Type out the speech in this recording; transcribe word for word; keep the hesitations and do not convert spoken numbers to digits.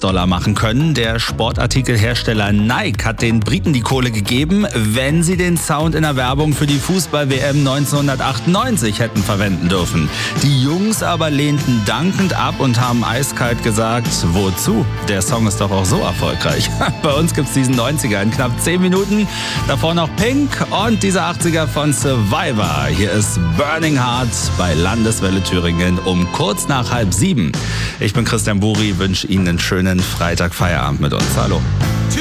Dollar machen können. Der Sportartikelhersteller Nike hat den Briten die Kohle gegeben, wenn sie den Sound in der Werbung für die Fußball-W M neunzehnhundertachtundneunzig hätten verwenden dürfen. Die Jungs aber lehnten dankend ab und haben eiskalt gesagt, wozu? Der Song ist doch auch so erfolgreich. Bei uns gibt's diesen neunziger in knapp zehn Minuten. Davor noch Pink und dieser achtziger von Survivor. Hier ist Burning Heart bei Landeswelle Thüringen um kurz nach halb sieben. Ich bin Christian Buri, wünsche Ihnen einen schönen Freitag-Feierabend mit uns. Hallo.